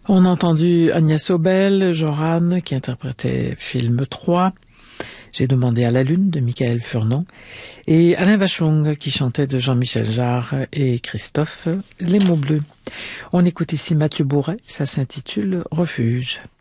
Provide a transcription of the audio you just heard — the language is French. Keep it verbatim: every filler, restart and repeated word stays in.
On a entendu Agnès Obel, Joran, qui interprétait film trois. J'ai demandé à la lune de Michael Furnon et Alain Bachung qui chantait de Jean-Michel Jarre et Christophe Les mots bleus. On écoute ici Mathieu Bourret, ça s'intitule Refuge.